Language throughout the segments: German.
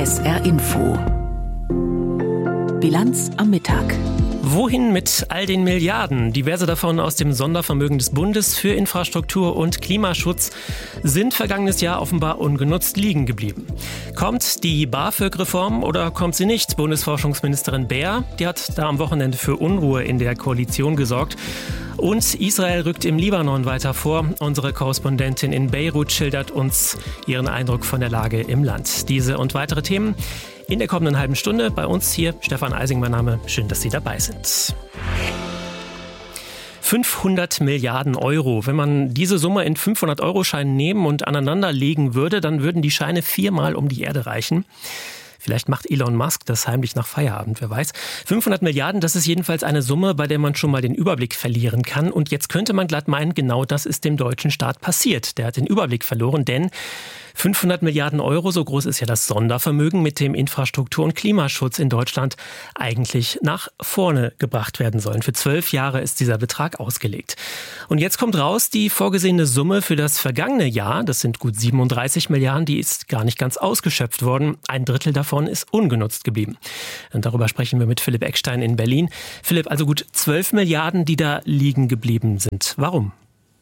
SR Info. Bilanz am Mittag. Wohin mit all den Milliarden? Diverse davon aus dem Sondervermögen des Bundes für Infrastruktur und Klimaschutz sind vergangenes Jahr offenbar ungenutzt liegen geblieben. Kommt die BAföG-Reform oder kommt sie nicht? Bundesforschungsministerin Baer, die hat da am Wochenende für Unruhe in der Koalition gesorgt. Und Israel rückt im Libanon weiter vor. Unsere Korrespondentin in Beirut schildert uns ihren Eindruck von der Lage im Land. Diese und weitere Themen in der kommenden halben Stunde. Bei uns hier Stefan Eising, mein Name. Schön, dass Sie dabei sind. 500 Milliarden Euro. Wenn man diese Summe in 500-Euro-Scheinen nehmen und aneinander legen würde, dann würden die Scheine 4-mal um die Erde reichen. Vielleicht macht Elon Musk das heimlich nach Feierabend, wer weiß. 500 Milliarden, das ist jedenfalls eine Summe, bei der man schon mal den Überblick verlieren kann. Und jetzt könnte man glatt meinen, genau das ist dem deutschen Staat passiert. Der hat den Überblick verloren, denn 500 Milliarden Euro, so groß ist ja das Sondervermögen, mit dem Infrastruktur- und Klimaschutz in Deutschland eigentlich nach vorne gebracht werden sollen. Für 12 Jahre ist dieser Betrag ausgelegt. Und jetzt kommt raus, die vorgesehene Summe für das vergangene Jahr, das sind gut 37 Milliarden, die ist gar nicht ganz ausgeschöpft worden. Ein Drittel davon ist ungenutzt geblieben. Und darüber sprechen wir mit Philipp Eckstein in Berlin. Philipp, also gut 12 Milliarden, die da liegen geblieben sind. Warum?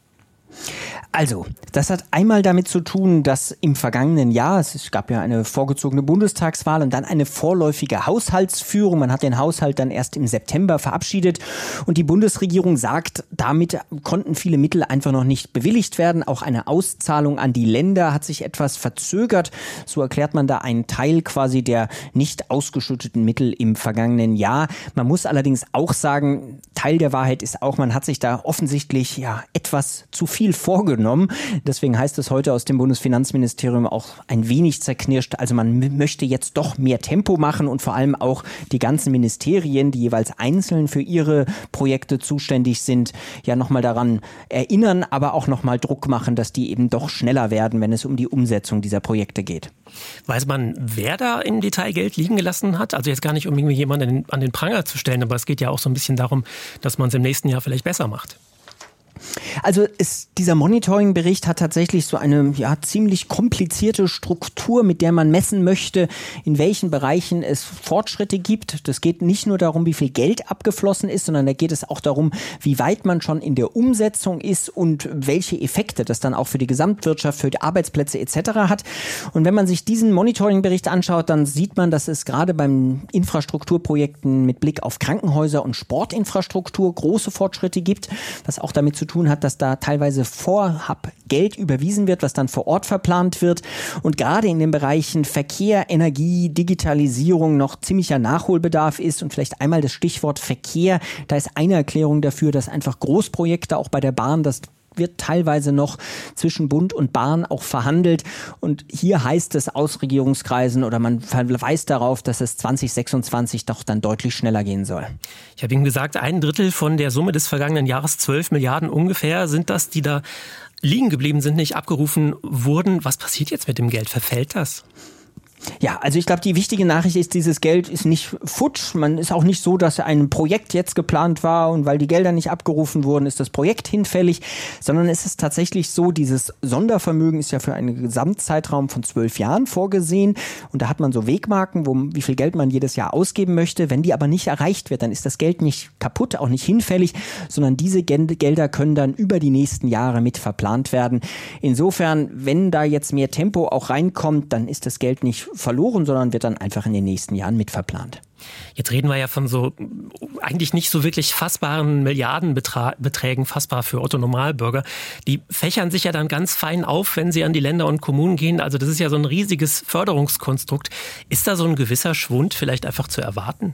Also, das hat einmal damit zu tun, dass im vergangenen Jahr, es gab ja eine vorgezogene Bundestagswahl und dann eine vorläufige Haushaltsführung. Man hat den Haushalt dann erst im September verabschiedet und die Bundesregierung sagt, damit konnten viele Mittel einfach noch nicht bewilligt werden. Auch eine Auszahlung an die Länder hat sich etwas verzögert. So erklärt man da einen Teil quasi der nicht ausgeschütteten Mittel im vergangenen Jahr. Man muss allerdings auch sagen, Teil der Wahrheit ist auch, man hat sich da offensichtlich etwas zu viel vorgenommen. Deswegen heißt es heute aus dem Bundesfinanzministerium auch ein wenig zerknirscht. Also man möchte jetzt doch mehr Tempo machen und vor allem auch die ganzen Ministerien, die jeweils einzeln für ihre Projekte zuständig sind, nochmal daran erinnern, aber auch nochmal Druck machen, dass die eben doch schneller werden, wenn es um die Umsetzung dieser Projekte geht. Weiß man, wer da im Detail Geld liegen gelassen hat? Also jetzt gar nicht, um irgendwie jemanden an den Pranger zu stellen, aber es geht ja auch so ein bisschen darum, dass man es im nächsten Jahr vielleicht besser macht. Also dieser Monitoring-Bericht hat tatsächlich so eine ziemlich komplizierte Struktur, mit der man messen möchte, in welchen Bereichen es Fortschritte gibt. Das geht nicht nur darum, wie viel Geld abgeflossen ist, sondern da geht es auch darum, wie weit man schon in der Umsetzung ist und welche Effekte das dann auch für die Gesamtwirtschaft, für die Arbeitsplätze etc. hat. Und wenn man sich diesen Monitoring-Bericht anschaut, dann sieht man, dass es gerade beim Infrastrukturprojekten mit Blick auf Krankenhäuser und Sportinfrastruktur große Fortschritte gibt, was auch damit zu tun hat, dass da teilweise vorab Geld überwiesen wird, was dann vor Ort verplant wird. Und gerade in den Bereichen Verkehr, Energie, Digitalisierung noch ziemlicher Nachholbedarf ist. Und vielleicht einmal das Stichwort Verkehr. Da ist eine Erklärung dafür, dass einfach Großprojekte auch bei der Bahn, das wird teilweise noch zwischen Bund und Bahn auch verhandelt. Und hier heißt es aus Regierungskreisen oder man verweist darauf, dass es 2026 doch dann deutlich schneller gehen soll. Ich habe Ihnen gesagt, ein Drittel von der Summe des vergangenen Jahres, 12 Milliarden ungefähr, sind das, die da liegen geblieben sind, nicht abgerufen wurden. Was passiert jetzt mit dem Geld? Verfällt das? Ja, also ich glaube, die wichtige Nachricht ist, dieses Geld ist nicht futsch. Man ist auch nicht so, dass ein Projekt jetzt geplant war und weil die Gelder nicht abgerufen wurden, ist das Projekt hinfällig, sondern es ist tatsächlich so, dieses Sondervermögen ist ja für einen Gesamtzeitraum von 12 Jahren vorgesehen und da hat man so Wegmarken, wie viel Geld man jedes Jahr ausgeben möchte. Wenn die aber nicht erreicht wird, dann ist das Geld nicht kaputt, auch nicht hinfällig, sondern diese Gelder können dann über die nächsten Jahre mit verplant werden. Insofern, wenn da jetzt mehr Tempo auch reinkommt, dann ist das Geld nicht verloren, sondern wird dann einfach in den nächsten Jahren mitverplant. Jetzt reden wir ja von so eigentlich nicht so wirklich fassbaren Milliardenbeträgen, fassbar für Otto-Normalbürger. Die fächern sich ja dann ganz fein auf, wenn sie an die Länder und Kommunen gehen. Also das ist ja so ein riesiges Förderungskonstrukt. Ist da so ein gewisser Schwund vielleicht einfach zu erwarten?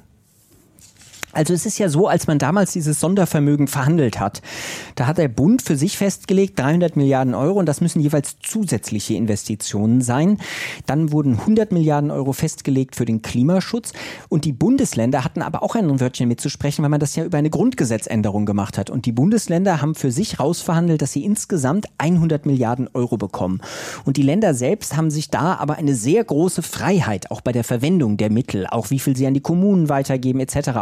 Also es ist ja so, als man damals dieses Sondervermögen verhandelt hat, da hat der Bund für sich festgelegt 300 Milliarden Euro und das müssen jeweils zusätzliche Investitionen sein. Dann wurden 100 Milliarden Euro festgelegt für den Klimaschutz und die Bundesländer hatten aber auch ein Wörtchen mitzusprechen, weil man das ja über eine Grundgesetzänderung gemacht hat. Und die Bundesländer haben für sich rausverhandelt, dass sie insgesamt 100 Milliarden Euro bekommen. Und die Länder selbst haben sich da aber eine sehr große Freiheit, auch bei der Verwendung der Mittel, auch wie viel sie an die Kommunen weitergeben etc. ausgehandelt.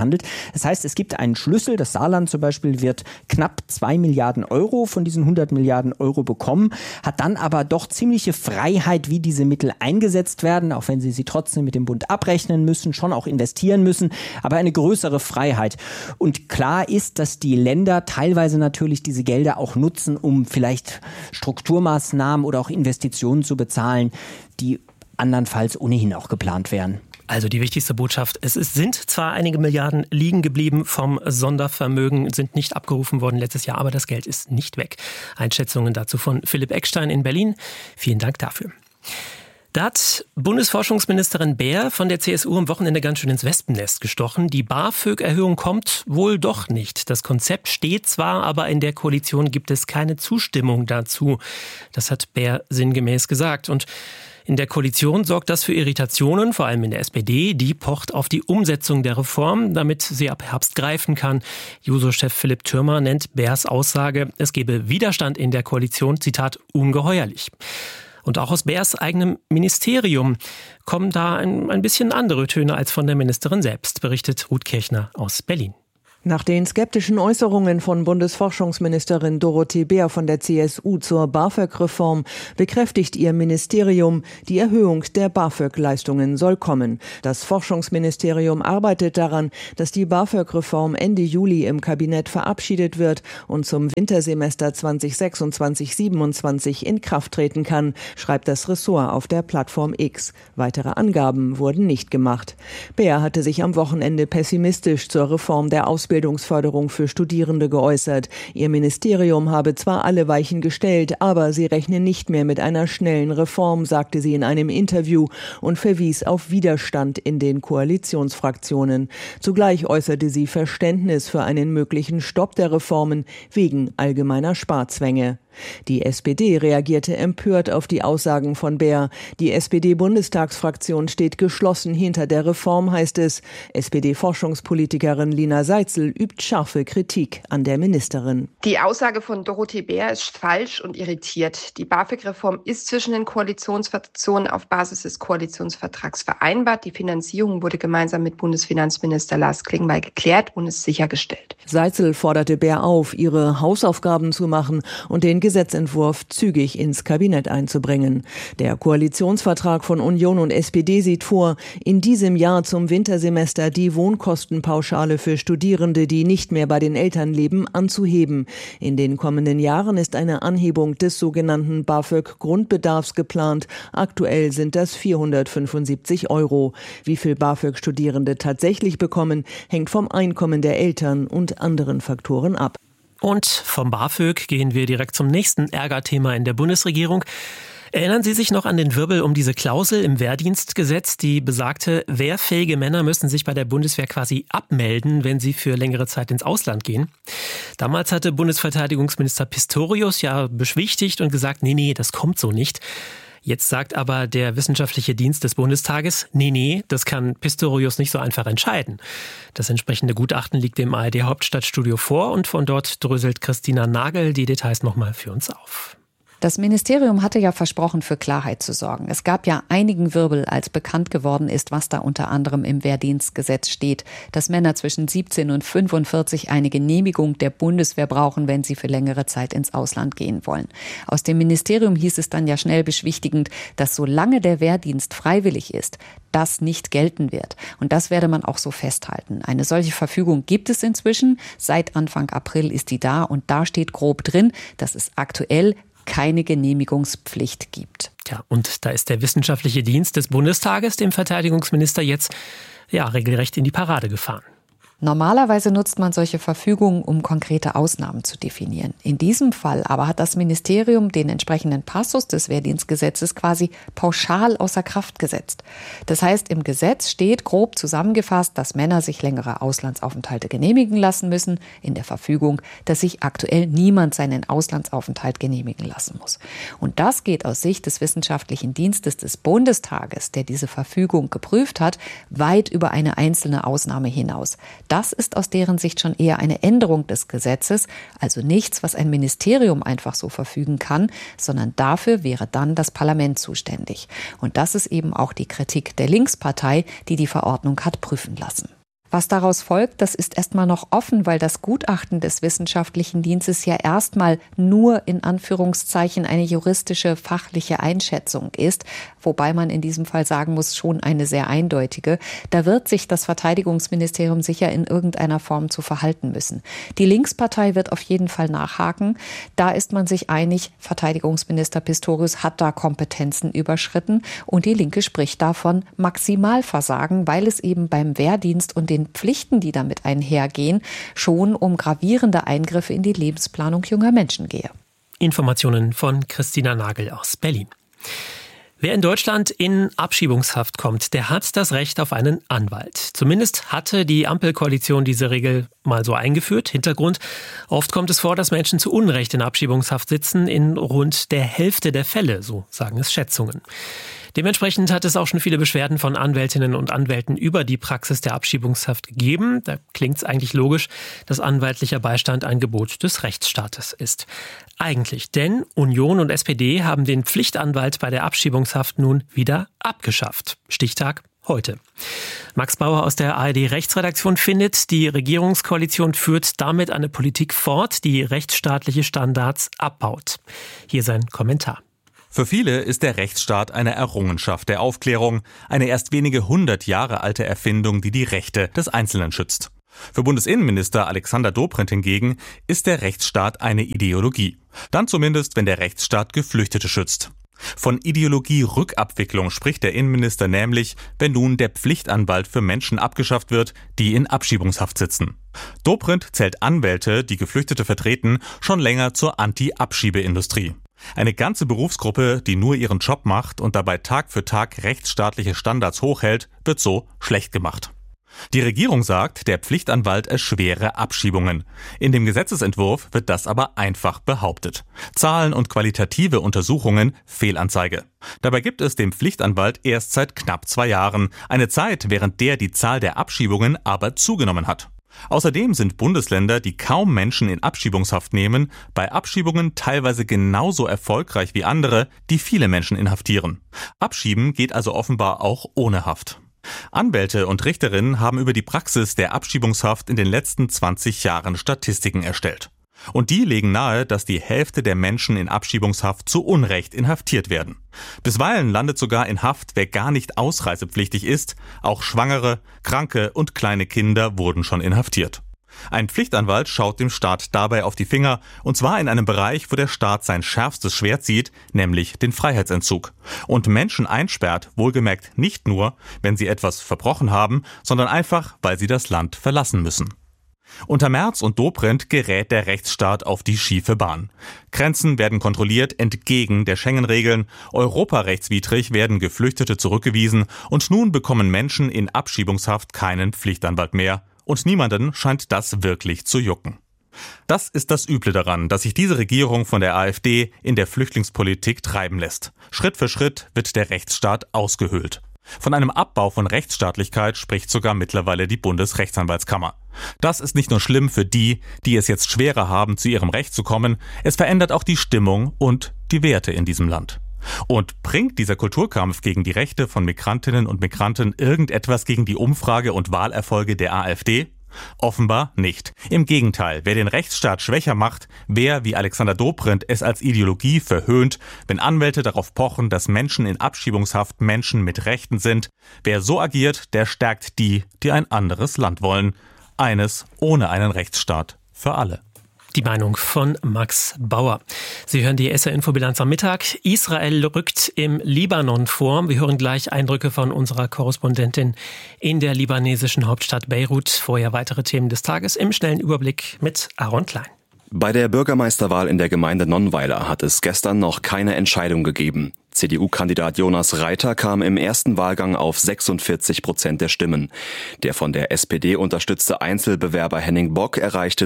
ausgehandelt. Das heißt, es gibt einen Schlüssel. Das Saarland zum Beispiel wird knapp 2 Milliarden Euro von diesen 100 Milliarden Euro bekommen, hat dann aber doch ziemliche Freiheit, wie diese Mittel eingesetzt werden, auch wenn sie trotzdem mit dem Bund abrechnen müssen, schon auch investieren müssen, aber eine größere Freiheit. Und klar ist, dass die Länder teilweise natürlich diese Gelder auch nutzen, um vielleicht Strukturmaßnahmen oder auch Investitionen zu bezahlen, die andernfalls ohnehin auch geplant wären. Also die wichtigste Botschaft, sind zwar einige Milliarden liegen geblieben vom Sondervermögen, sind nicht abgerufen worden letztes Jahr, aber das Geld ist nicht weg. Einschätzungen dazu von Philipp Eckstein in Berlin. Vielen Dank dafür. Da hat Bundesforschungsministerin Baer von der CSU am Wochenende ganz schön ins Wespennest gestochen. Die BAföG-Erhöhung kommt wohl doch nicht. Das Konzept steht zwar, aber in der Koalition gibt es keine Zustimmung dazu. Das hat Baer sinngemäß gesagt. Und in der Koalition sorgt das für Irritationen, vor allem in der SPD. Die pocht auf die Umsetzung der Reform, damit sie ab Herbst greifen kann. Juso-Chef Philipp Thürmer nennt Baers Aussage, es gebe Widerstand in der Koalition, Zitat, ungeheuerlich. Und auch aus Baers eigenem Ministerium kommen da ein bisschen andere Töne als von der Ministerin selbst, berichtet Ruth Kirchner aus Berlin. Nach den skeptischen Äußerungen von Bundesforschungsministerin Dorothee Baer von der CSU zur BAföG-Reform bekräftigt ihr Ministerium, die Erhöhung der BAföG-Leistungen soll kommen. Das Forschungsministerium arbeitet daran, dass die BAföG-Reform Ende Juli im Kabinett verabschiedet wird und zum Wintersemester 2026/27 in Kraft treten kann, schreibt das Ressort auf der Plattform X. Weitere Angaben wurden nicht gemacht. Baer hatte sich am Wochenende pessimistisch zur Reform der Ausbildungsförderung für Studierende geäußert. Ihr Ministerium habe zwar alle Weichen gestellt, aber sie rechnen nicht mehr mit einer schnellen Reform, sagte sie in einem Interview und verwies auf Widerstand in den Koalitionsfraktionen. Zugleich äußerte sie Verständnis für einen möglichen Stopp der Reformen wegen allgemeiner Sparzwänge. Die SPD reagierte empört auf die Aussagen von Baer. Die SPD-Bundestagsfraktion steht geschlossen hinter der Reform, heißt es. SPD-Forschungspolitikerin Lina Seitzel übt scharfe Kritik an der Ministerin. Die Aussage von Dorothee Baer ist falsch und irritiert. Die BAföG-Reform ist zwischen den Koalitionsfraktionen auf Basis des Koalitionsvertrags vereinbart. Die Finanzierung wurde gemeinsam mit Bundesfinanzminister Lars Klingbeil geklärt und ist sichergestellt. Seitzel forderte Baer auf, ihre Hausaufgaben zu machen und den Gesetzentwurf zügig ins Kabinett einzubringen. Der Koalitionsvertrag von Union und SPD sieht vor, in diesem Jahr zum Wintersemester die Wohnkostenpauschale für Studierende, die nicht mehr bei den Eltern leben, anzuheben. In den kommenden Jahren ist eine Anhebung des sogenannten BAföG-Grundbedarfs geplant. Aktuell sind das 475 €. Wie viel BAföG-Studierende tatsächlich bekommen, hängt vom Einkommen der Eltern und anderen Faktoren ab. Und vom BAföG gehen wir direkt zum nächsten Ärgerthema in der Bundesregierung. Erinnern Sie sich noch an den Wirbel um diese Klausel im Wehrdienstgesetz, die besagte, wehrfähige Männer müssen sich bei der Bundeswehr quasi abmelden, wenn sie für längere Zeit ins Ausland gehen? Damals hatte Bundesverteidigungsminister Pistorius ja beschwichtigt und gesagt, nee, das kommt so nicht. Jetzt sagt aber der wissenschaftliche Dienst des Bundestages, nee, das kann Pistorius nicht so einfach entscheiden. Das entsprechende Gutachten liegt im ARD-Hauptstadtstudio vor und von dort dröselt Christina Nagel die Details nochmal für uns auf. Das Ministerium hatte ja versprochen, für Klarheit zu sorgen. Es gab ja einigen Wirbel, als bekannt geworden ist, was da unter anderem im Wehrdienstgesetz steht, dass Männer zwischen 17 und 45 eine Genehmigung der Bundeswehr brauchen, wenn sie für längere Zeit ins Ausland gehen wollen. Aus dem Ministerium hieß es dann ja schnell beschwichtigend, dass solange der Wehrdienst freiwillig ist, das nicht gelten wird. Und das werde man auch so festhalten. Eine solche Verfügung gibt es inzwischen. Seit Anfang April ist die da und da steht grob drin, dass es aktuell keine Genehmigungspflicht gibt. Ja, und da ist der wissenschaftliche Dienst des Bundestages dem Verteidigungsminister jetzt regelrecht in die Parade gefahren. Normalerweise nutzt man solche Verfügungen, um konkrete Ausnahmen zu definieren. In diesem Fall aber hat das Ministerium den entsprechenden Passus des Wehrdienstgesetzes quasi pauschal außer Kraft gesetzt. Das heißt, im Gesetz steht grob zusammengefasst, dass Männer sich längere Auslandsaufenthalte genehmigen lassen müssen. In der Verfügung, dass sich aktuell niemand seinen Auslandsaufenthalt genehmigen lassen muss. Und das geht aus Sicht des Wissenschaftlichen Dienstes des Bundestages, der diese Verfügung geprüft hat, weit über eine einzelne Ausnahme hinaus. Das ist aus deren Sicht schon eher eine Änderung des Gesetzes, also nichts, was ein Ministerium einfach so verfügen kann, sondern dafür wäre dann das Parlament zuständig. Und das ist eben auch die Kritik der Linkspartei, die die Verordnung hat prüfen lassen. Was daraus folgt, das ist erstmal noch offen, weil das Gutachten des Wissenschaftlichen Dienstes ja erstmal nur in Anführungszeichen eine juristische, fachliche Einschätzung ist, wobei man in diesem Fall sagen muss, schon eine sehr eindeutige. Da wird sich das Verteidigungsministerium sicher in irgendeiner Form zu verhalten müssen. Die Linkspartei wird auf jeden Fall nachhaken. Da ist man sich einig, Verteidigungsminister Pistorius hat da Kompetenzen überschritten und die Linke spricht davon Maximalversagen, weil es eben beim Wehrdienst und den Pflichten, die damit einhergehen, schon um gravierende Eingriffe in die Lebensplanung junger Menschen gehe. Informationen von Christina Nagel aus Berlin. Wer in Deutschland in Abschiebungshaft kommt, der hat das Recht auf einen Anwalt. Zumindest hatte die Ampelkoalition diese Regel mal so eingeführt. Hintergrund: Oft kommt es vor, dass Menschen zu Unrecht in Abschiebungshaft sitzen, in rund der Hälfte der Fälle, so sagen es Schätzungen. Dementsprechend hat es auch schon viele Beschwerden von Anwältinnen und Anwälten über die Praxis der Abschiebungshaft gegeben. Da klingt es eigentlich logisch, dass anwaltlicher Beistand ein Gebot des Rechtsstaates ist. Eigentlich, denn Union und SPD haben den Pflichtanwalt bei der Abschiebungshaft nun wieder abgeschafft. Stichtag heute. Max Bauer aus der ARD-Rechtsredaktion findet, die Regierungskoalition führt damit eine Politik fort, die rechtsstaatliche Standards abbaut. Hier sein Kommentar. Für viele ist der Rechtsstaat eine Errungenschaft der Aufklärung, eine erst wenige 100 Jahre alte Erfindung, die die Rechte des Einzelnen schützt. Für Bundesinnenminister Alexander Dobrindt hingegen ist der Rechtsstaat eine Ideologie. Dann zumindest, wenn der Rechtsstaat Geflüchtete schützt. Von Ideologie-Rückabwicklung spricht der Innenminister nämlich, wenn nun der Pflichtanwalt für Menschen abgeschafft wird, die in Abschiebungshaft sitzen. Dobrindt zählt Anwälte, die Geflüchtete vertreten, schon länger zur Anti-Abschiebeindustrie. Eine ganze Berufsgruppe, die nur ihren Job macht und dabei Tag für Tag rechtsstaatliche Standards hochhält, wird so schlecht gemacht. Die Regierung sagt, der Pflichtanwalt erschwere Abschiebungen. In dem Gesetzesentwurf wird das aber einfach behauptet. Zahlen und qualitative Untersuchungen Fehlanzeige. Dabei gibt es den Pflichtanwalt erst seit knapp 2 Jahren, eine Zeit, während der die Zahl der Abschiebungen aber zugenommen hat. Außerdem sind Bundesländer, die kaum Menschen in Abschiebungshaft nehmen, bei Abschiebungen teilweise genauso erfolgreich wie andere, die viele Menschen inhaftieren. Abschieben geht also offenbar auch ohne Haft. Anwälte und Richterinnen haben über die Praxis der Abschiebungshaft in den letzten 20 Jahren Statistiken erstellt. Und die legen nahe, dass die Hälfte der Menschen in Abschiebungshaft zu Unrecht inhaftiert werden. Bisweilen landet sogar in Haft, wer gar nicht ausreisepflichtig ist. Auch Schwangere, Kranke und kleine Kinder wurden schon inhaftiert. Ein Pflichtanwalt schaut dem Staat dabei auf die Finger, und zwar in einem Bereich, wo der Staat sein schärfstes Schwert zieht, nämlich den Freiheitsentzug. Und Menschen einsperrt, wohlgemerkt nicht nur, wenn sie etwas verbrochen haben, sondern einfach, weil sie das Land verlassen müssen. Unter Merz und Dobrindt gerät der Rechtsstaat auf die schiefe Bahn. Grenzen werden kontrolliert entgegen der Schengen-Regeln, europarechtswidrig werden Geflüchtete zurückgewiesen und nun bekommen Menschen in Abschiebungshaft keinen Pflichtanwalt mehr. Und niemanden scheint das wirklich zu jucken. Das ist das Üble daran, dass sich diese Regierung von der AfD in der Flüchtlingspolitik treiben lässt. Schritt für Schritt wird der Rechtsstaat ausgehöhlt. Von einem Abbau von Rechtsstaatlichkeit spricht sogar mittlerweile die Bundesrechtsanwaltskammer. Das ist nicht nur schlimm für die, die es jetzt schwerer haben, zu ihrem Recht zu kommen, es verändert auch die Stimmung und die Werte in diesem Land. Und bringt dieser Kulturkampf gegen die Rechte von Migrantinnen und Migranten irgendetwas gegen die Umfrage- und Wahlerfolge der AfD? Offenbar nicht. Im Gegenteil, wer den Rechtsstaat schwächer macht, wer wie Alexander Dobrindt es als Ideologie verhöhnt, wenn Anwälte darauf pochen, dass Menschen in Abschiebungshaft Menschen mit Rechten sind, wer so agiert, der stärkt die, die ein anderes Land wollen. Eines ohne einen Rechtsstaat für alle. Die Meinung von Max Bauer. Sie hören die SR-Infobilanz am Mittag. Israel rückt im Libanon vor. Wir hören gleich Eindrücke von unserer Korrespondentin in der libanesischen Hauptstadt Beirut. Vorher weitere Themen des Tages im schnellen Überblick mit Aaron Klein. Bei der Bürgermeisterwahl in der Gemeinde Nonnweiler hat es gestern noch keine Entscheidung gegeben. CDU-Kandidat Jonas Reiter kam im ersten Wahlgang auf 46% der Stimmen. Der von der SPD unterstützte Einzelbewerber Henning Bock erreichte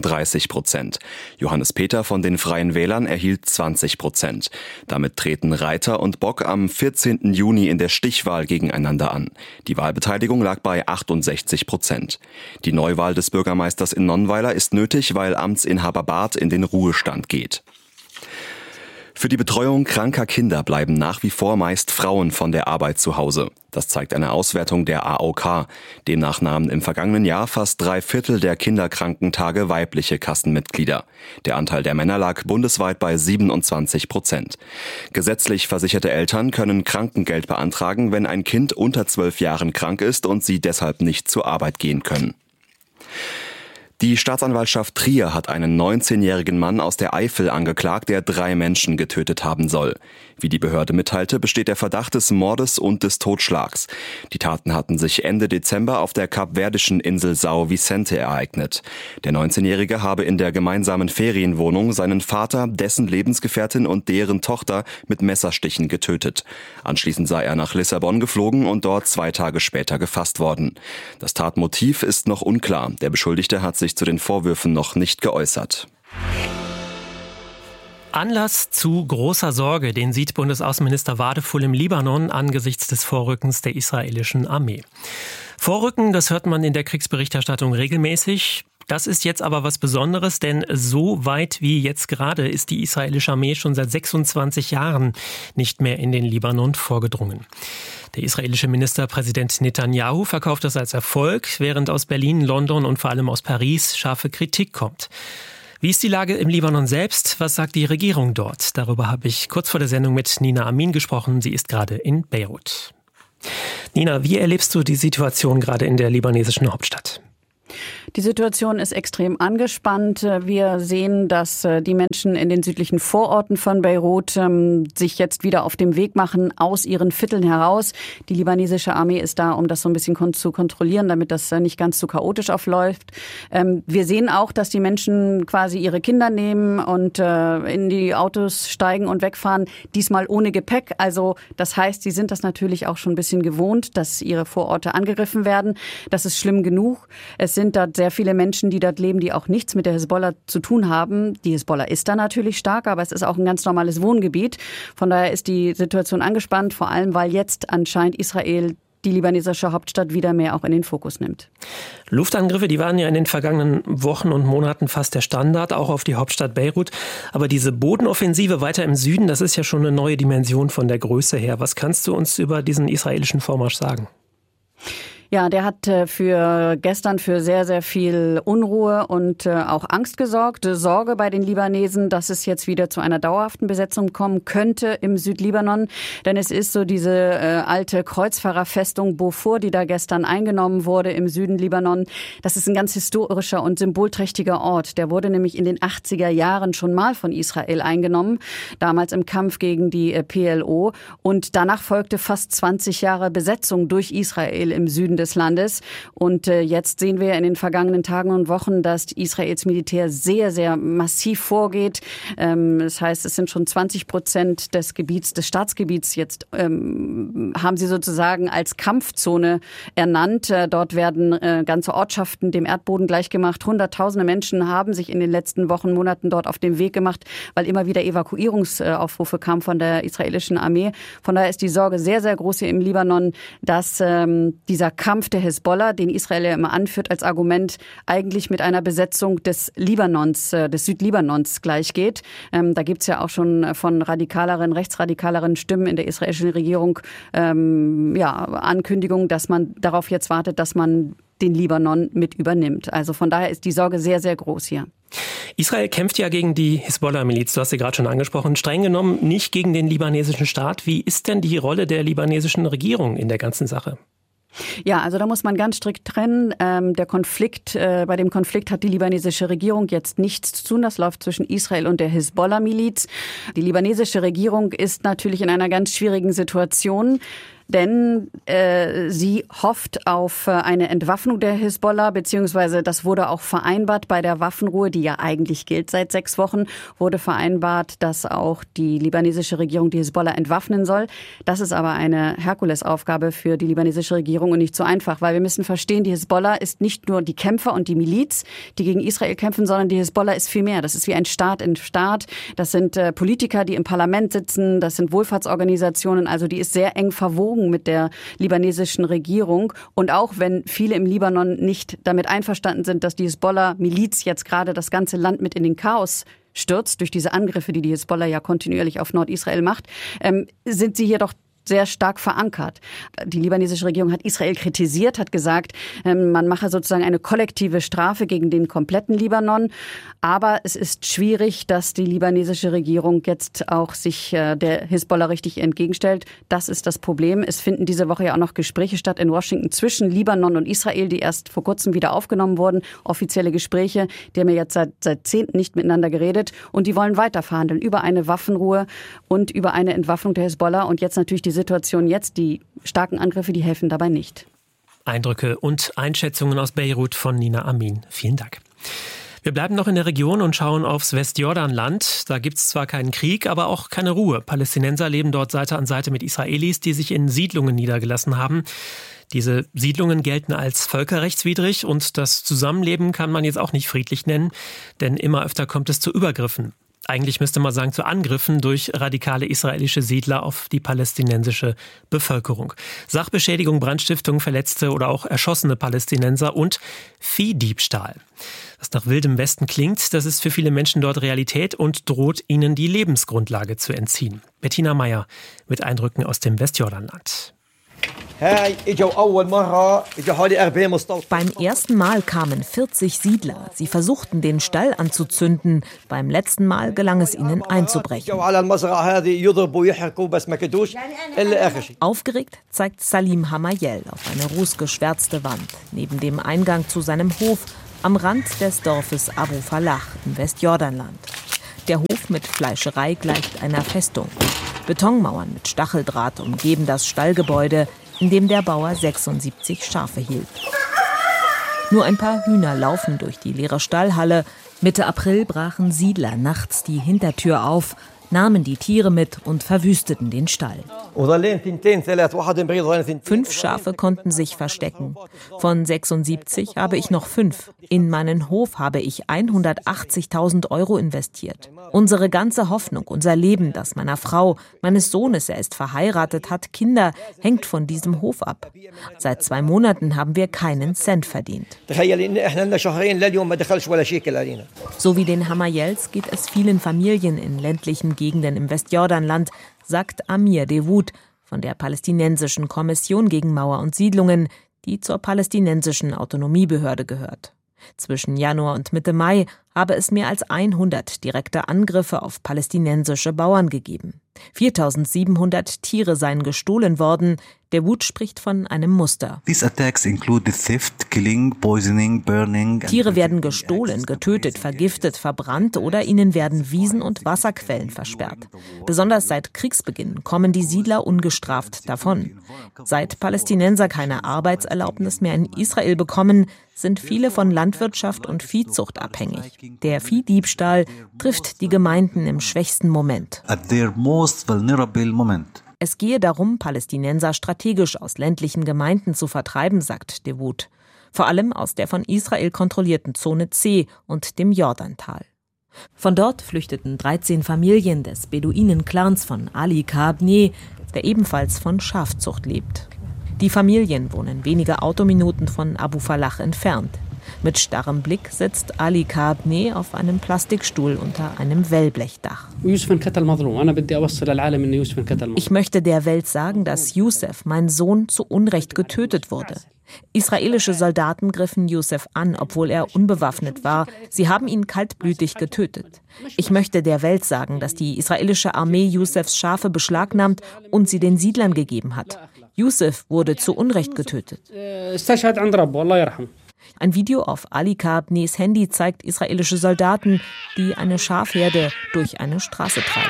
33%. Johannes Peter von den Freien Wählern erhielt 20%. Damit treten Reiter und Bock am 14. Juni in der Stichwahl gegeneinander an. Die Wahlbeteiligung lag bei 68%. Die Neuwahl des Bürgermeisters in Nonnweiler ist nötig, weil Amtsinhaber Barth in den Ruhestand geht. Für die Betreuung kranker Kinder bleiben nach wie vor meist Frauen von der Arbeit zu Hause. Das zeigt eine Auswertung der AOK. Demnach nahmen im vergangenen Jahr fast 3/4 der Kinderkrankentage weibliche Kassenmitglieder. Der Anteil der Männer lag bundesweit bei 27%. Gesetzlich versicherte Eltern können Krankengeld beantragen, wenn ein Kind unter 12 Jahren krank ist und sie deshalb nicht zur Arbeit gehen können. Die Staatsanwaltschaft Trier hat einen 19-jährigen Mann aus der Eifel angeklagt, der 3 Menschen getötet haben soll. Wie die Behörde mitteilte, besteht der Verdacht des Mordes und des Totschlags. Die Taten hatten sich Ende Dezember auf der kapverdischen Insel São Vicente ereignet. Der 19-Jährige habe in der gemeinsamen Ferienwohnung seinen Vater, dessen Lebensgefährtin und deren Tochter mit Messerstichen getötet. Anschließend sei er nach Lissabon geflogen und dort 2 Tage später gefasst worden. Das Tatmotiv ist noch unklar. Der Beschuldigte hat sich zu den Vorwürfen noch nicht geäußert. Anlass zu großer Sorge, den sieht Bundesaußenminister Wadefull im Libanon angesichts des Vorrückens der israelischen Armee. Vorrücken, das hört man in der Kriegsberichterstattung regelmäßig. Das ist jetzt aber was Besonderes, denn so weit wie jetzt gerade ist die israelische Armee schon seit 26 Jahren nicht mehr in den Libanon vorgedrungen. Der israelische Ministerpräsident Netanyahu verkauft das als Erfolg, während aus Berlin, London und vor allem aus Paris scharfe Kritik kommt. Wie ist die Lage im Libanon selbst? Was sagt die Regierung dort? Darüber habe ich kurz vor der Sendung mit Nina Amin gesprochen. Sie ist gerade in Beirut. Nina, wie erlebst du die Situation gerade in der libanesischen Hauptstadt? Die Situation ist extrem angespannt. Wir sehen, dass die Menschen in den südlichen Vororten von Beirut sich jetzt wieder auf dem Weg machen aus ihren Vierteln heraus. Die libanesische Armee ist da, um das so ein bisschen zu kontrollieren, damit das nicht ganz so chaotisch aufläuft. Wir sehen auch, dass die Menschen quasi ihre Kinder nehmen und in die Autos steigen und wegfahren, diesmal ohne Gepäck. Also das heißt, sie sind das natürlich auch schon ein bisschen gewohnt, dass ihre Vororte angegriffen werden. Das ist schlimm genug. Es sind dort sehr viele Menschen, die dort leben, die auch nichts mit der Hisbollah zu tun haben. Die Hisbollah ist da natürlich stark, aber es ist auch ein ganz normales Wohngebiet. Von daher ist die Situation angespannt, vor allem weil jetzt anscheinend Israel die libanesische Hauptstadt wieder mehr auch in den Fokus nimmt. Luftangriffe, die waren ja in den vergangenen Wochen und Monaten fast der Standard, auch auf die Hauptstadt Beirut. Aber diese Bodenoffensive weiter im Süden, das ist ja schon eine neue Dimension von der Größe her. Was kannst du uns über diesen israelischen Vormarsch sagen? Ja, der hat für gestern für sehr, sehr viel Unruhe und auch Angst gesorgt. Sorge bei den Libanesen, dass es jetzt wieder zu einer dauerhaften Besetzung kommen könnte im Südlibanon. Denn es ist so diese alte Kreuzfahrerfestung Beaufort, die da gestern eingenommen wurde im Süden Libanon. Das ist ein ganz historischer und symbolträchtiger Ort. Der wurde nämlich in den 80er Jahren schon mal von Israel eingenommen. Damals im Kampf gegen die PLO. Und danach folgte fast 20 Jahre Besetzung durch Israel im Süden des Landes. Und jetzt sehen wir in den vergangenen Tagen und Wochen, dass Israels Militär sehr, sehr massiv vorgeht. Das heißt, es sind schon 20% des Gebiets, des Staatsgebiets jetzt haben sie sozusagen als Kampfzone ernannt. Dort werden ganze Ortschaften dem Erdboden gleichgemacht. Hunderttausende Menschen haben sich in den letzten Wochen, Monaten dort auf den Weg gemacht, weil immer wieder Evakuierungsaufrufe kamen von der israelischen Armee. Von daher ist die Sorge sehr, sehr groß hier im Libanon, dass dieser Kampf der Hisbollah, den Israel ja immer anführt als Argument, eigentlich mit einer Besetzung des Libanons, des Südlibanons gleichgeht. Da gibt's ja auch schon von rechtsradikaleren Stimmen in der israelischen Regierung Ankündigungen, dass man darauf jetzt wartet, dass man den Libanon mit übernimmt. Also von daher ist die Sorge sehr, sehr groß hier. Israel kämpft ja gegen die Hisbollah-Miliz, du hast sie gerade schon angesprochen, streng genommen nicht gegen den libanesischen Staat. Wie ist denn die Rolle der libanesischen Regierung in der ganzen Sache? Ja, also da muss man ganz strikt trennen. Bei dem Konflikt hat die libanesische Regierung jetzt nichts zu tun. Das läuft zwischen Israel und der Hisbollah-Miliz. Die libanesische Regierung ist natürlich in einer ganz schwierigen Situation. Denn sie hofft auf eine Entwaffnung der Hisbollah, beziehungsweise das wurde auch vereinbart bei der Waffenruhe, die ja eigentlich gilt seit 6 Wochen, wurde vereinbart, dass auch die libanesische Regierung die Hisbollah entwaffnen soll. Das ist aber eine Herkulesaufgabe für die libanesische Regierung und nicht so einfach, weil wir müssen verstehen, die Hisbollah ist nicht nur die Kämpfer und die Miliz, die gegen Israel kämpfen, sondern die Hisbollah ist viel mehr. Das ist wie ein Staat im Staat. Das sind Politiker, die im Parlament sitzen, das sind Wohlfahrtsorganisationen, also die ist sehr eng verwoben mit der libanesischen Regierung. Und auch wenn viele im Libanon nicht damit einverstanden sind, dass die Hisbollah-Miliz jetzt gerade das ganze Land mit in den Chaos stürzt, durch diese Angriffe, die Hisbollah ja kontinuierlich auf Nordisrael macht, sind sie hier doch sehr stark verankert. Die libanesische Regierung hat Israel kritisiert, hat gesagt, man mache sozusagen eine kollektive Strafe gegen den kompletten Libanon. Aber es ist schwierig, dass die libanesische Regierung jetzt auch sich der Hisbollah richtig entgegenstellt. Das ist das Problem. Es finden diese Woche ja auch noch Gespräche statt in Washington zwischen Libanon und Israel, die erst vor kurzem wieder aufgenommen wurden. Offizielle Gespräche, die haben ja jetzt seit Jahrzehnten nicht miteinander geredet. Und die wollen weiter verhandeln über eine Waffenruhe und über eine Entwaffnung der Hisbollah. Und jetzt natürlich die Situation jetzt, die starken Angriffe, die helfen dabei nicht. Eindrücke und Einschätzungen aus Beirut von Nina Amin. Vielen Dank. Wir bleiben noch in der Region und schauen aufs Westjordanland. Da gibt es zwar keinen Krieg, aber auch keine Ruhe. Palästinenser leben dort Seite an Seite mit Israelis, die sich in Siedlungen niedergelassen haben. Diese Siedlungen gelten als völkerrechtswidrig und das Zusammenleben kann man jetzt auch nicht friedlich nennen, denn immer öfter kommt es zu Übergriffen. Eigentlich müsste man sagen, zu Angriffen durch radikale israelische Siedler auf die palästinensische Bevölkerung. Sachbeschädigung, Brandstiftung, verletzte oder auch erschossene Palästinenser und Viehdiebstahl. Was nach wildem Westen klingt, das ist für viele Menschen dort Realität und droht ihnen die Lebensgrundlage zu entziehen. Bettina Meyer mit Eindrücken aus dem Westjordanland. Beim ersten Mal kamen 40 Siedler. Sie versuchten, den Stall anzuzünden. Beim letzten Mal gelang es ihnen einzubrechen. Aufgeregt zeigt Salim Hamayel auf eine rußgeschwärzte Wand neben dem Eingang zu seinem Hof am Rand des Dorfes Abu Falah im Westjordanland. Der Hof mit Fleischerei gleicht einer Festung. Betonmauern mit Stacheldraht umgeben das Stallgebäude, in dem der Bauer 76 Schafe hielt. Nur ein paar Hühner laufen durch die leere Stallhalle. Mitte April brachen Siedler nachts die Hintertür auf, nahmen die Tiere mit und verwüsteten den Stall. 5 Schafe konnten sich verstecken. Von 76 habe ich noch 5. In meinen Hof habe ich 180.000 € investiert. Unsere ganze Hoffnung, unser Leben, das meiner Frau, meines Sohnes, er ist verheiratet, hat Kinder, hängt von diesem Hof ab. Seit 2 Monaten haben wir keinen Cent verdient. So wie den Hamayels geht es vielen Familien in ländlichen Gegenden im Westjordanland, sagt Amir Dewood von der palästinensischen Kommission gegen Mauer und Siedlungen, die zur palästinensischen Autonomiebehörde gehört. Zwischen Januar und Mitte Mai habe es mehr als 100 direkte Angriffe auf palästinensische Bauern gegeben. 4.700 Tiere seien gestohlen worden. Der Wut spricht von einem Muster. Tiere werden gestohlen, getötet, vergiftet, verbrannt oder ihnen werden Wiesen und Wasserquellen versperrt. Besonders seit Kriegsbeginn kommen die Siedler ungestraft davon. Seit Palästinenser keine Arbeitserlaubnis mehr in Israel bekommen, sind viele von Landwirtschaft und Viehzucht abhängig. Der Viehdiebstahl trifft die Gemeinden im schwächsten Moment. Es gehe darum, Palästinenser strategisch aus ländlichen Gemeinden zu vertreiben, sagt Dewood. Vor allem aus der von Israel kontrollierten Zone C und dem Jordantal. Von dort flüchteten 13 Familien des Beduinen-Clans von Ali Kabneh, der ebenfalls von Schafzucht lebt. Die Familien wohnen wenige Autominuten von Abu Falah entfernt. Mit starrem Blick sitzt Ali Kabneh auf einem Plastikstuhl unter einem Wellblechdach. Ich möchte der Welt sagen, dass Youssef, mein Sohn, zu Unrecht getötet wurde. Israelische Soldaten griffen Youssef an, obwohl er unbewaffnet war. Sie haben ihn kaltblütig getötet. Ich möchte der Welt sagen, dass die israelische Armee Youssefs Schafe beschlagnahmt und sie den Siedlern gegeben hat. Youssef wurde zu Unrecht getötet. Ein Video auf Ali Kabnehs Handy zeigt israelische Soldaten, die eine Schafherde durch eine Straße treiben.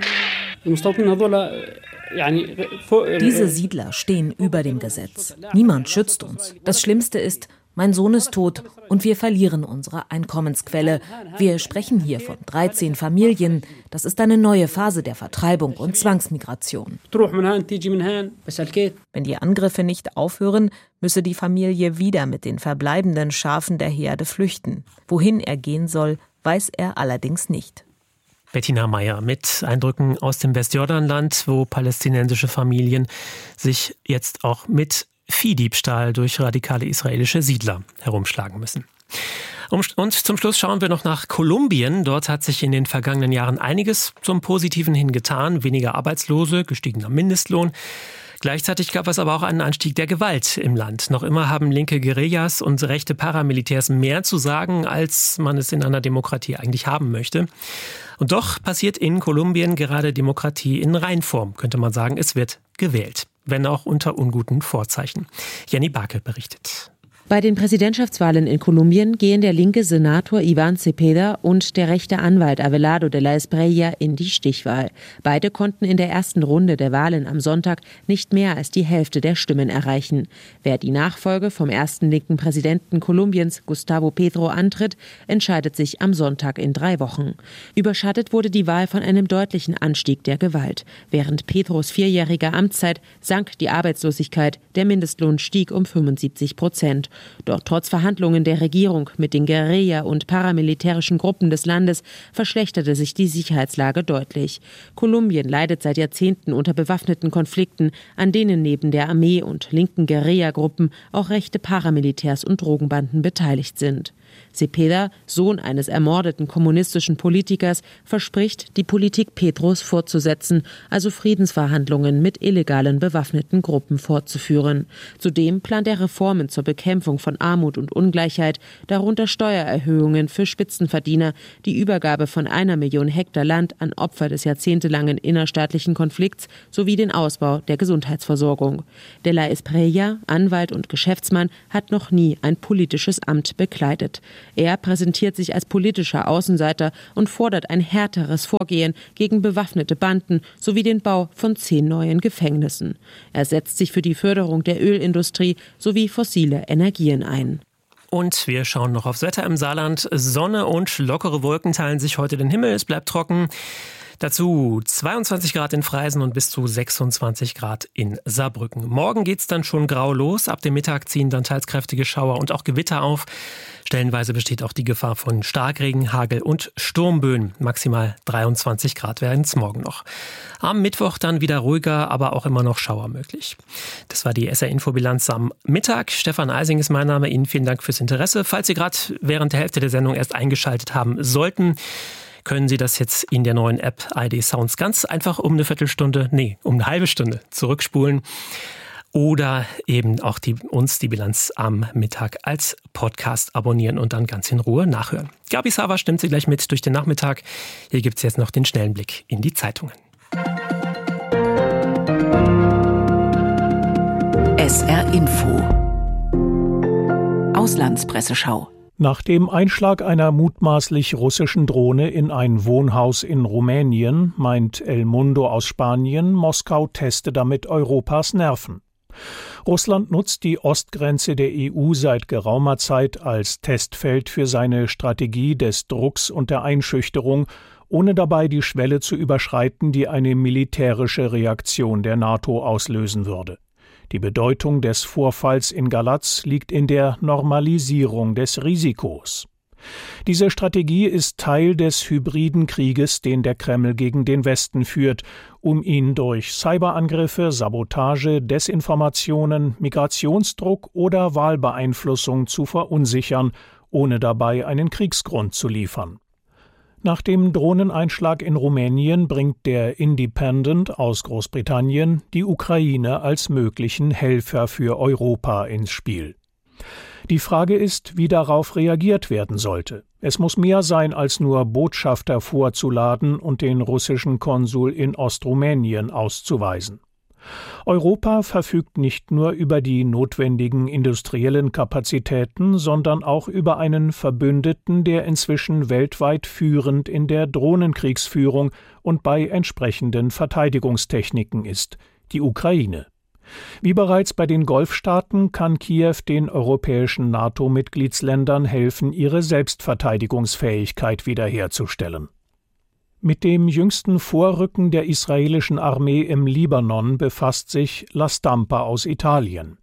Diese Siedler stehen über dem Gesetz. Niemand schützt uns. Das Schlimmste ist, mein Sohn ist tot und wir verlieren unsere Einkommensquelle. Wir sprechen hier von 13 Familien. Das ist eine neue Phase der Vertreibung und Zwangsmigration. Wenn die Angriffe nicht aufhören, müsse die Familie wieder mit den verbleibenden Schafen der Herde flüchten. Wohin er gehen soll, weiß er allerdings nicht. Bettina Meyer mit Eindrücken aus dem Westjordanland, wo palästinensische Familien sich jetzt auch mit Viehdiebstahl durch radikale israelische Siedler herumschlagen müssen. Und zum Schluss schauen wir noch nach Kolumbien. Dort hat sich in den vergangenen Jahren einiges zum Positiven hin getan. Weniger Arbeitslose, gestiegener Mindestlohn. Gleichzeitig gab es aber auch einen Anstieg der Gewalt im Land. Noch immer haben linke Guerillas und rechte Paramilitärs mehr zu sagen, als man es in einer Demokratie eigentlich haben möchte. Und doch passiert in Kolumbien gerade Demokratie in Reinform, könnte man sagen. Es wird gewählt, wenn auch unter unguten Vorzeichen. Jenny Barke berichtet. Bei den Präsidentschaftswahlen in Kolumbien gehen der linke Senator Iván Cepeda und der rechte Anwalt Abelardo de la Espriella in die Stichwahl. Beide konnten in der ersten Runde der Wahlen am Sonntag nicht mehr als die Hälfte der Stimmen erreichen. Wer die Nachfolge vom ersten linken Präsidenten Kolumbiens, Gustavo Petro, antritt, entscheidet sich am Sonntag in 3 Wochen. Überschattet wurde die Wahl von einem deutlichen Anstieg der Gewalt. Während Petros 4-jähriger Amtszeit sank die Arbeitslosigkeit, der Mindestlohn stieg um 75%. Doch trotz Verhandlungen der Regierung mit den Guerilla- und paramilitärischen Gruppen des Landes verschlechterte sich die Sicherheitslage deutlich. Kolumbien leidet seit Jahrzehnten unter bewaffneten Konflikten, an denen neben der Armee und linken Guerilla-Gruppen auch rechte Paramilitärs und Drogenbanden beteiligt sind. Cepeda, Sohn eines ermordeten kommunistischen Politikers, verspricht, die Politik Petros fortzusetzen, also Friedensverhandlungen mit illegalen bewaffneten Gruppen fortzuführen. Zudem plant er Reformen zur Bekämpfung von Armut und Ungleichheit, darunter Steuererhöhungen für Spitzenverdiener, die Übergabe von 1 Million Hektar Land an Opfer des jahrzehntelangen innerstaatlichen Konflikts sowie den Ausbau der Gesundheitsversorgung. De la Espriella, Anwalt und Geschäftsmann, hat noch nie ein politisches Amt bekleidet. Er präsentiert sich als politischer Außenseiter und fordert ein härteres Vorgehen gegen bewaffnete Banden sowie den Bau von 10 neuen Gefängnissen. Er setzt sich für die Förderung der Ölindustrie sowie fossile Energien ein. Und wir schauen noch aufs Wetter im Saarland. Sonne und lockere Wolken teilen sich heute den Himmel. Es bleibt trocken. Dazu 22 Grad in Freisen und bis zu 26 Grad in Saarbrücken. Morgen geht's dann schon grau los. Ab dem Mittag ziehen dann teils kräftige Schauer und auch Gewitter auf. Stellenweise besteht auch die Gefahr von Starkregen, Hagel und Sturmböen. Maximal 23 Grad werden es morgen noch. Am Mittwoch dann wieder ruhiger, aber auch immer noch Schauer möglich. Das war die SR-Info-Bilanz am Mittag. Stefan Eising ist mein Name. Ihnen vielen Dank fürs Interesse. Falls Sie gerade während der Hälfte der Sendung erst eingeschaltet haben sollten, können Sie das jetzt in der neuen App ARD Sounds ganz einfach um eine halbe Stunde zurückspulen. Oder eben auch die Bilanz am Mittag als Podcast abonnieren und dann ganz in Ruhe nachhören. Gabi Sava stimmt Sie gleich mit durch den Nachmittag. Hier gibt es jetzt noch den schnellen Blick in die Zeitungen. SR Info Auslandspresseschau. Nach dem Einschlag einer mutmaßlich russischen Drohne in ein Wohnhaus in Rumänien meint El Mundo aus Spanien, Moskau teste damit Europas Nerven. Russland nutzt die Ostgrenze der EU seit geraumer Zeit als Testfeld für seine Strategie des Drucks und der Einschüchterung, ohne dabei die Schwelle zu überschreiten, die eine militärische Reaktion der NATO auslösen würde. Die Bedeutung des Vorfalls in Galatz liegt in der Normalisierung des Risikos. Diese Strategie ist Teil des hybriden Krieges, den der Kreml gegen den Westen führt, um ihn durch Cyberangriffe, Sabotage, Desinformationen, Migrationsdruck oder Wahlbeeinflussung zu verunsichern, ohne dabei einen Kriegsgrund zu liefern. Nach dem Drohneneinschlag in Rumänien bringt der Independent aus Großbritannien die Ukraine als möglichen Helfer für Europa ins Spiel. Die Frage ist, wie darauf reagiert werden sollte. Es muss mehr sein, als nur Botschafter vorzuladen und den russischen Konsul in Ostrumänien auszuweisen. Europa verfügt nicht nur über die notwendigen industriellen Kapazitäten, sondern auch über einen Verbündeten, der inzwischen weltweit führend in der Drohnenkriegsführung und bei entsprechenden Verteidigungstechniken ist, die Ukraine. Wie bereits bei den Golfstaaten kann Kiew den europäischen NATO-Mitgliedsländern helfen, ihre Selbstverteidigungsfähigkeit wiederherzustellen. Mit dem jüngsten Vorrücken der israelischen Armee im Libanon befasst sich La Stampa aus Italien.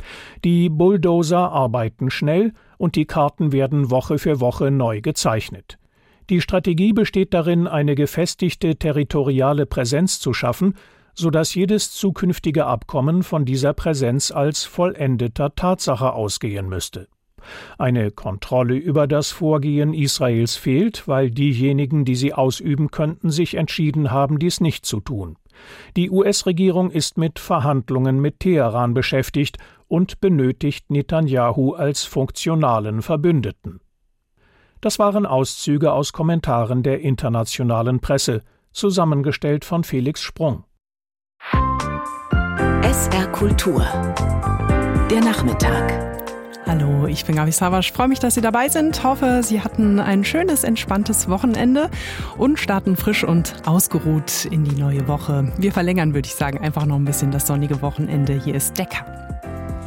Die Bulldozer arbeiten schnell und die Karten werden Woche für Woche neu gezeichnet. Die Strategie besteht darin, eine gefestigte territoriale Präsenz zu schaffen, sodass jedes zukünftige Abkommen von dieser Präsenz als vollendeter Tatsache ausgehen müsste. Eine Kontrolle über das Vorgehen Israels fehlt, weil diejenigen, die sie ausüben könnten, sich entschieden haben, dies nicht zu tun. Die US-Regierung ist mit Verhandlungen mit Teheran beschäftigt und benötigt Netanjahu als funktionalen Verbündeten. Das waren Auszüge aus Kommentaren der internationalen Presse, zusammengestellt von Felix Sprung. SR Kultur. Der Nachmittag. Hallo, ich bin Gabi Savasch. Freue mich, dass Sie dabei sind. Hoffe, Sie hatten ein schönes, entspanntes Wochenende und starten frisch und ausgeruht in die neue Woche. Wir verlängern, würde ich sagen, einfach noch ein bisschen das sonnige Wochenende. Hier ist Decker.